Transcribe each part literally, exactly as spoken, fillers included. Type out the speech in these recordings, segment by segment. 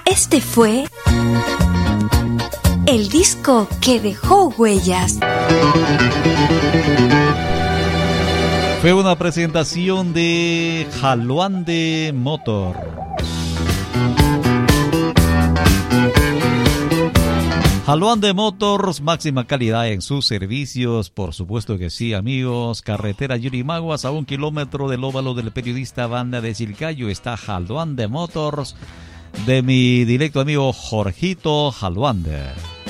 Este fue el disco que dejó huellas. Fue una presentación de Jaluande Motor. Jaluande Motors, máxima calidad en sus servicios, por supuesto que sí, amigos. Carretera Yurimaguas, a un kilómetro del óvalo del periodista Banda de Chilcayo, está Jaluande Motors, de mi directo amigo Jorgito Jaluande.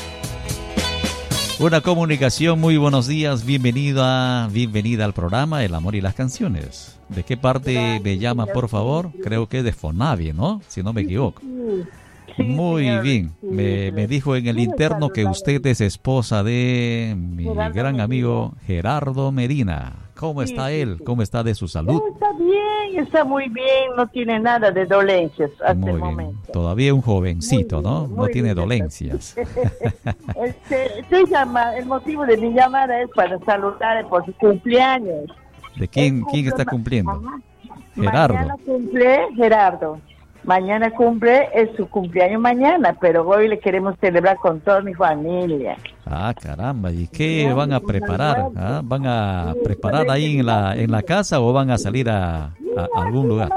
Una comunicación, muy buenos días, bienvenida, bienvenida al programa El Amor y las Canciones. ¿De qué parte me llama, por favor? Creo que es de Fonavie, ¿no? Si no me equivoco. Muy bien, me, me dijo en el interno que usted es esposa de mi gran amigo Gerardo Medina. ¿Cómo está él? ¿Cómo está de su salud? Está bien, está muy bien, no tiene nada de dolencias hasta muy el bien. momento. Todavía un jovencito, bien, ¿no? No tiene bien, dolencias. Este, te llama, el motivo de mi llamada es para saludarle por su cumpleaños. ¿De quién, quién está cumpliendo? Ajá. Gerardo. Mañana cumple Gerardo. Mañana cumple, es su cumpleaños mañana, pero hoy le queremos celebrar con toda mi familia. Ah, caramba, ¿y qué van a preparar? ¿Ah? ¿Van a preparar ahí en la en la casa o van a salir a, a, a algún lugar?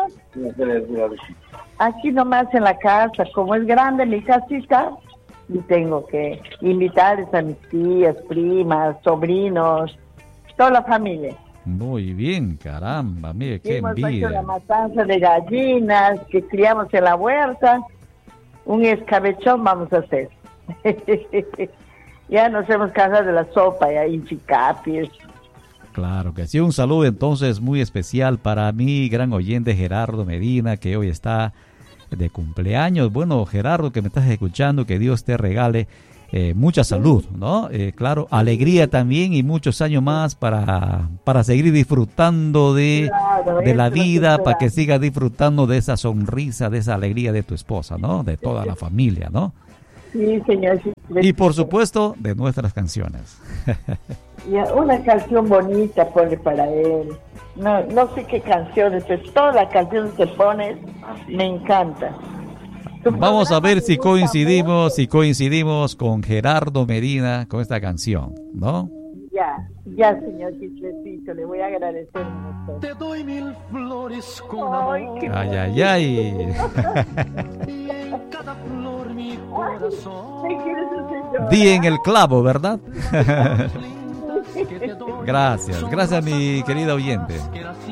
Aquí nomás en la casa, como es grande mi casita, y tengo que invitarles a mis tías, primas, sobrinos, toda la familia. Muy bien, caramba, mire qué hemos envidia. Hemos hecho la matanza de gallinas que criamos en la huerta, un escabechón vamos a hacer. Ya nos hemos cansado de la sopa, ya inchicapis. Claro que sí, un saludo entonces muy especial para mi gran oyente Gerardo Medina, que hoy está de cumpleaños. Bueno, Gerardo, que me estás escuchando, que Dios te regale Eh, mucha salud, ¿no? Eh, claro, alegría también y muchos años más para, para seguir disfrutando de, claro, de la vida, para que sigas disfrutando de esa sonrisa, de esa alegría de tu esposa, ¿no? De toda la familia, ¿no? Sí, señor. Sí, y por supuesto, de nuestras canciones. Una canción bonita ponle para él. No, no sé qué canciones, pero todas las canciones que pones me encantan. Vamos a ver si coincidimos, si coincidimos con Gerardo Medina con esta canción, ¿no? Ya, ya, señor Chiclecito, le voy a agradecer mucho. Te doy mil flores con amor. Ay, ay, ay. Cada flor mi corazón. Di en el clavo, ¿verdad? Gracias, gracias mi querida oyente.